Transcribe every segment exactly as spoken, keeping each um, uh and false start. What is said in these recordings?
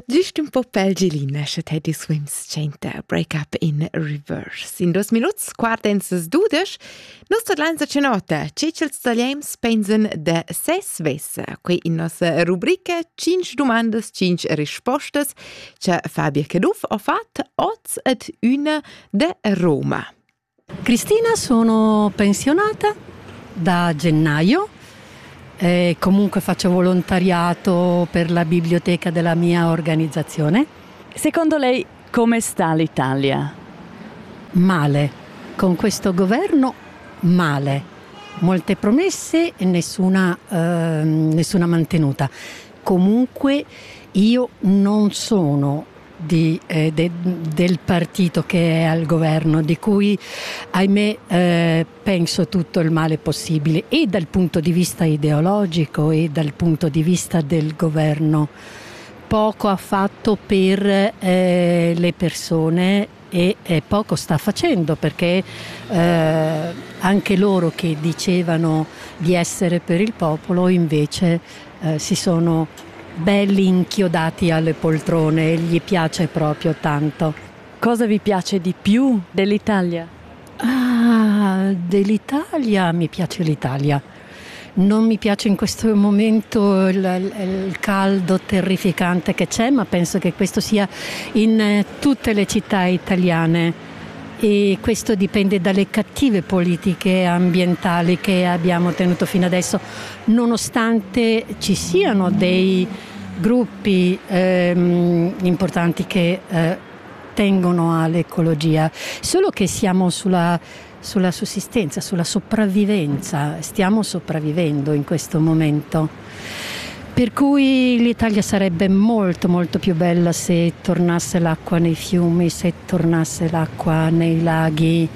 Giusto un po' pelgilina, Teddy Swims centa Break Up in Reverse. In dos minuts, quartensas dudes, nostra lanza cenota, cecels tagliems pensen de ses vessa. Qui in nostra rubrica cinque domandas, cinque rispostas, che Fabia Caduff ha fatto oz ed una de Roma. Cristina, sono pensionata da gennaio. E comunque faccio volontariato per la biblioteca della mia organizzazione. Secondo lei come sta l'Italia? Male. Con questo governo male. Molte promesse e nessuna, eh, nessuna mantenuta. Comunque io non sono Di, eh, de, del partito che è al governo, di cui ahimè eh, penso tutto il male possibile, e dal punto di vista ideologico e dal punto di vista del governo. Poco ha fatto per eh, le persone e eh, poco sta facendo, perché eh, anche loro che dicevano di essere per il popolo invece eh, si sono belli inchiodati alle poltrone e gli piace proprio tanto. Cosa vi piace di più dell'Italia? Ah, dell'Italia mi piace l'Italia. Non mi piace in questo momento il, il caldo terrificante che c'è, ma penso che questo sia in tutte le città italiane. E questo dipende dalle cattive politiche ambientali che abbiamo tenuto fino adesso, nonostante ci siano dei gruppi ehm, importanti che eh, tengono all'ecologia, solo che siamo sulla, sulla sussistenza, sulla sopravvivenza, stiamo sopravvivendo in questo momento. Per cui l'Italia sarebbe molto molto più bella se tornasse l'acqua nei fiumi, se tornasse l'acqua nei laghi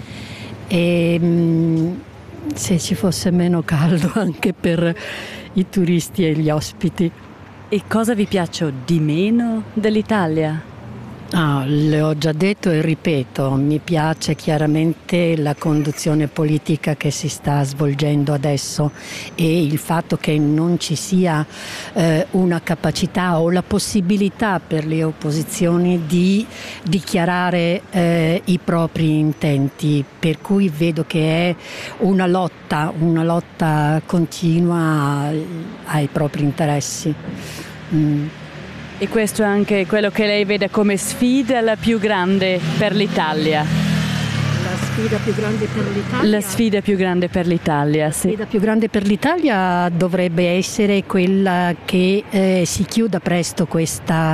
e mh, se ci fosse meno caldo anche per i turisti e gli ospiti. E cosa vi piace di meno dell'Italia? Ah, le ho già detto e ripeto, mi piace chiaramente la conduzione politica che si sta svolgendo adesso e il fatto che non ci sia eh, una capacità o la possibilità per le opposizioni di dichiarare eh, i propri intenti, per cui vedo che è una lotta, una lotta continua ai propri interessi. Mm. E questo è anche quello che lei vede come sfida la più grande per l'Italia? La sfida più grande per l'Italia? La sfida più grande per l'Italia, sì. La sfida più grande per l'Italia dovrebbe essere quella che eh, si chiuda presto questa,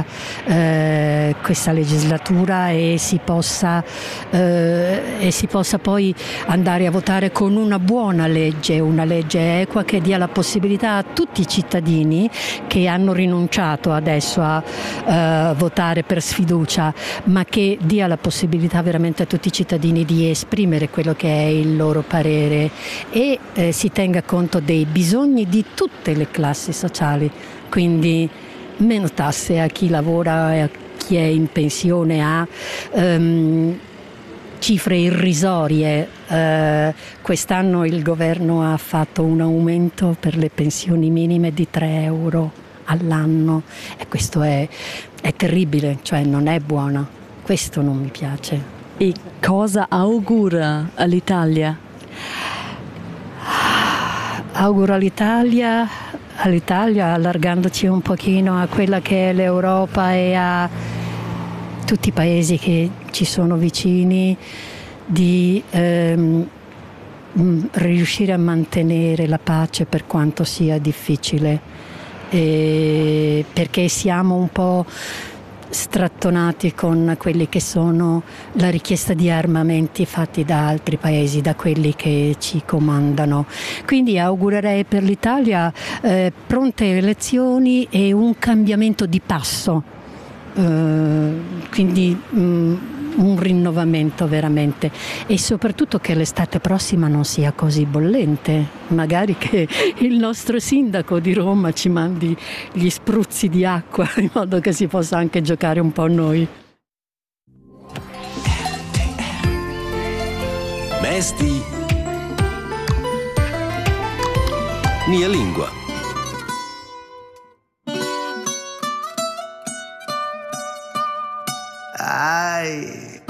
eh, questa legislatura e si possa eh, e si possa poi andare a votare con una buona legge, una legge equa che dia la possibilità a tutti i cittadini che hanno rinunciato adesso a eh, votare per sfiducia, ma che dia la possibilità veramente a tutti i cittadini di esprimere quello che è il loro parere e eh, si tenga conto dei bisogni di tutte le classi sociali, quindi meno tasse a chi lavora e a chi è in pensione, a um, cifre irrisorie. Uh, quest'anno il governo ha fatto un aumento per le pensioni minime di tre euro all'anno e questo è, è terribile, cioè non è buono, questo non mi piace. E cosa augura all'Italia? Auguro all'Italia, all'Italia allargandoci un pochino a quella che è l'Europa e a tutti i paesi che ci sono vicini, di ehm, riuscire a mantenere la pace per quanto sia difficile, e perché siamo un po' strattonati con quelli che sono la richiesta di armamenti fatti da altri paesi, da quelli che ci comandano. Quindi augurerei per l'Italia eh, pronte elezioni e un cambiamento di passo, eh, quindi mh, un rinnovamento veramente, e soprattutto che l'estate prossima non sia così bollente, magari che il nostro sindaco di Roma ci mandi gli spruzzi di acqua in modo che si possa anche giocare un po' noi. Mesti Mia Lingua. Ai.